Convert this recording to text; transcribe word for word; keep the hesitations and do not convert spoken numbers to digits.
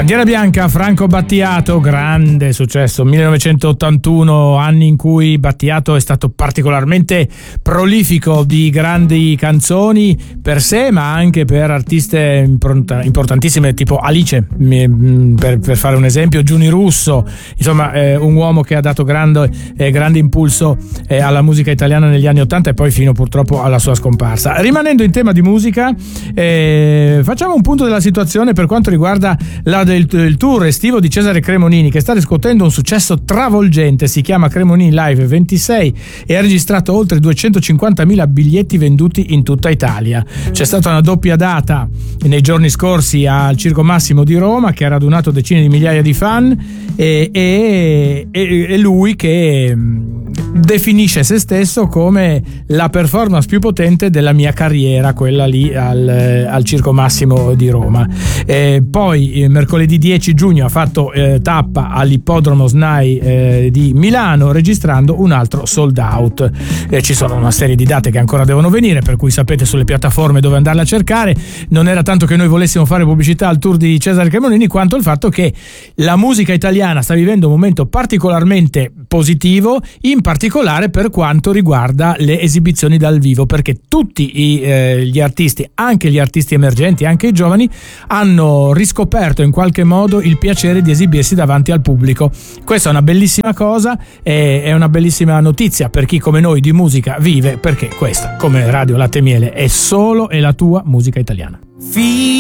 Bandiera bianca, Franco Battiato, grande successo, millenovecentottantuno, anni in cui Battiato è stato particolarmente prolifico di grandi canzoni per sé, ma anche per artiste importantissime tipo Alice, per, per fare un esempio, Giuni Russo, insomma eh, un uomo che ha dato grande, eh, grande impulso eh, alla musica italiana negli anni ottanta e poi fino purtroppo alla sua scomparsa. Rimanendo in tema di musica, eh, facciamo un punto della situazione per quanto riguarda la del il tour estivo di Cesare Cremonini, che sta riscuotendo un successo travolgente. Si chiama Cremonini Live ventisei e ha registrato oltre duecentocinquantamila biglietti venduti in tutta Italia. C'è stata una doppia data nei giorni scorsi al Circo Massimo di Roma, che ha radunato decine di migliaia di fan, e, e, e lui che definisce se stesso come la performance più potente della mia carriera, quella lì al, al Circo Massimo di Roma. E poi mercoledì dieci giugno ha fatto eh, tappa all'ippodromo S N A I eh, di Milano, registrando un altro sold out. Eh, ci sono una serie di date che ancora devono venire, per cui sapete sulle piattaforme dove andarle a cercare. Non era tanto che noi volessimo fare pubblicità al tour di Cesare Cremonini, quanto il fatto che la musica italiana sta vivendo un momento particolarmente positivo, in particolare per quanto riguarda le esibizioni dal vivo, perché tutti i, eh, gli artisti, anche gli artisti emergenti, anche i giovani, hanno riscoperto in qualche modo il piacere di esibirsi davanti al pubblico. Questa è una bellissima cosa, è, è una bellissima notizia per chi come noi di musica vive, perché questa, come Radio Latte e Miele, è solo e la tua musica italiana.